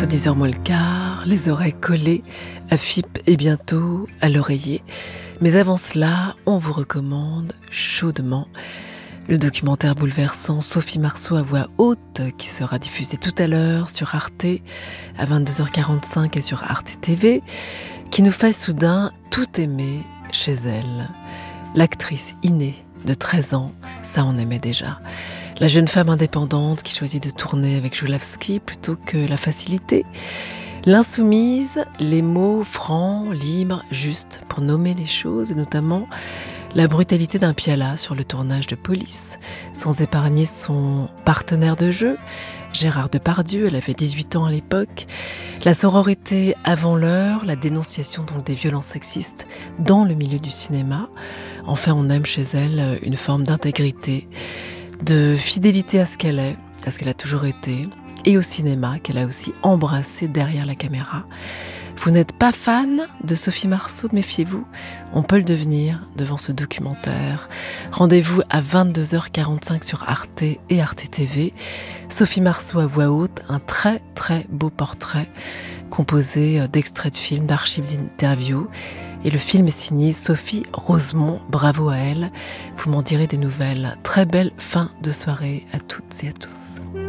10h moins le quart, les oreilles collées à FIP et bientôt à l'oreiller. Mais avant cela, on vous recommande chaudement le documentaire bouleversant Sophie Marceau à voix haute qui sera diffusé tout à l'heure sur Arte à 22h45 et sur Arte TV, qui nous fait soudain tout aimer chez elle. L'actrice innée de 13 ans, ça on aimait déjà. La jeune femme indépendante qui choisit de tourner avec Joulawski plutôt que la facilité. L'insoumise, les mots francs, libres, justes pour nommer les choses et notamment la brutalité d'un Piala sur le tournage de Police, sans épargner son partenaire de jeu, Gérard Depardieu, elle avait 18 ans à l'époque. La sororité avant l'heure, la dénonciation donc des violences sexistes dans le milieu du cinéma. Enfin, on aime chez elle une forme d'intégrité, de fidélité à ce qu'elle est, à ce qu'elle a toujours été, et au cinéma qu'elle a aussi embrassé derrière la caméra. Vous n'êtes pas fan de Sophie Marceau, méfiez-vous, on peut le devenir devant ce documentaire. Rendez-vous à 22h45 sur Arte et Arte TV. Sophie Marceau à voix haute, un très très beau portrait composé d'extraits de films, d'archives d'interviews. Et le film est signé Sophie Rosemont, bravo à elle. Vous m'en direz des nouvelles. Très belle fin de soirée à toutes et à tous.